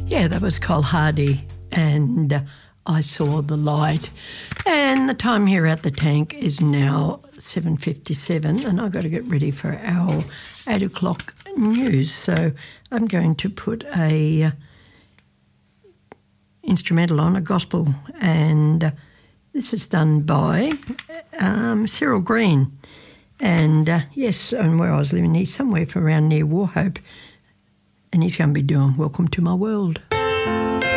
Yeah, that was Cole Hardy and I Saw the Light. And the time here at the tank is now 7:57 and I've got to get ready for our 8 o'clock news. So I'm going to put a instrumental on, a gospel, and this is done by Cyril Green. And yes, and where I was living, he's somewhere from around near Wauchope, and he's going to be doing Welcome to My World.